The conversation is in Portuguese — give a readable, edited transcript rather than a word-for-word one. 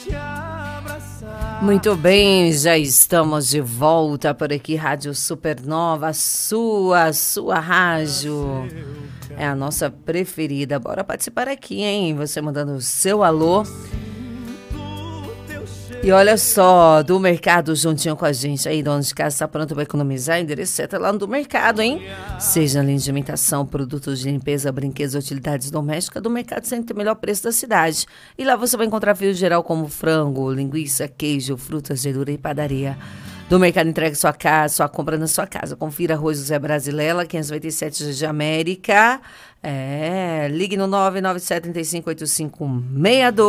Muito bem, já estamos de volta por aqui, Rádio Supernova, sua rádio. É a nossa preferida. Bora participar aqui, hein? Você mandando o seu alô. E olha só, do mercado juntinho com a gente aí, dono de casa, está pronto para economizar? Endereço certo lá no do mercado, hein? Seja linha de alimentação, produtos de limpeza, brinquedos, utilidades domésticas, do mercado sempre tem o melhor preço da cidade. E lá você vai encontrar fio geral como frango, linguiça, queijo, frutas, verdura e padaria. Do mercado entrega sua casa, sua compra na sua casa. Confira arroz José Brasilela, 597 de América. Ligue no 997358562.